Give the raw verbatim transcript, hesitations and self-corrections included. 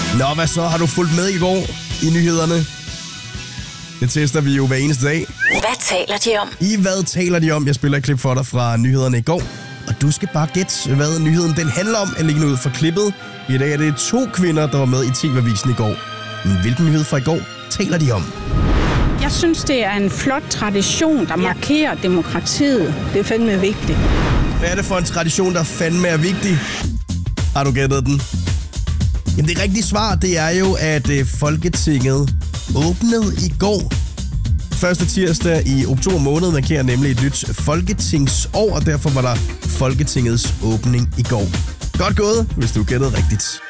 Nå, hvad så? Har du fulgt med i går i nyhederne? Det tester vi jo hver eneste dag. Hvad taler de om? I hvad taler de om? Jeg spiller et klip for dig fra nyhederne i går. Og du skal bare gætte, hvad nyheden den handler om, alene ud fra klippet. I dag er det to kvinder, der var med i T V-avisen i går. Men hvilken nyhed fra i går taler de om? Jeg synes, det er en flot tradition, der markerer demokratiet. Det er fandme vigtigt. Hvad er det for en tradition, der fandme er vigtig? Har du gættet den? Jamen det rigtige svar, det er jo, at øh, Folketinget åbnede i går. Første tirsdag i oktober måned markerer nemlig et nyt folketingsår, og derfor var der Folketingets åbning i går. Godt gået, hvis du gættede rigtigt.